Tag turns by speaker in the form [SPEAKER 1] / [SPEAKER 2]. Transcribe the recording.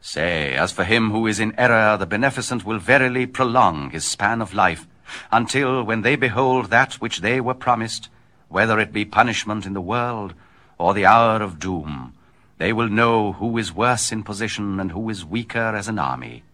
[SPEAKER 1] Say, as for him who is in error, the Beneficent will verily prolong his span of life, until, when they behold that which they were promised, whether it be punishment in the world, or the hour of doom, they will know who is worse in position and who is weaker as an army.